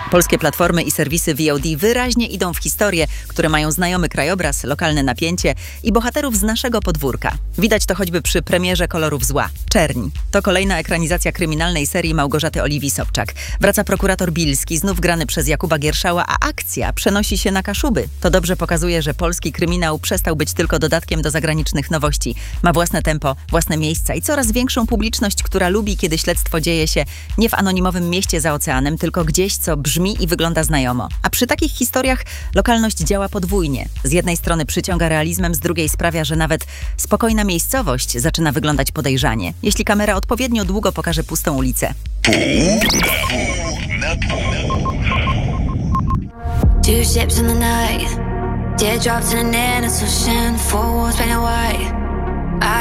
Polskie platformy i serwisy VOD wyraźnie idą w historię, które mają znajomy krajobraz, lokalne napięcie i bohaterów z naszego podwórka. Widać to choćby przy premierze Kolorów zła. Czerni. To kolejna ekranizacja kryminalnej serii Małgorzaty Oliwii Sobczak. Wraca prokurator Bilski, znów grany przez Jakuba Gierszała, a akcja przenosi się na Kaszuby. To dobrze pokazuje, że polski kryminał przestał być tylko dodatkiem do zagranicznych nowości. Ma własne tempo, własne miejsca i coraz większą publiczność, która lubi, kiedy śledztwo dzieje się nie w anonimowym mieście za oceanem, tylko gdzieś, co brzmi i wygląda znajomo. A przy takich historiach lokalność działa podwójnie. Z jednej strony przyciąga realizmem, z drugiej sprawia, że nawet spokojna miejscowość zaczyna wyglądać podejrzanie, jeśli kamera odpowiednio długo pokaże pustą ulicę. Two ships in the night, teardrops in an innocent ocean, four walls painted white.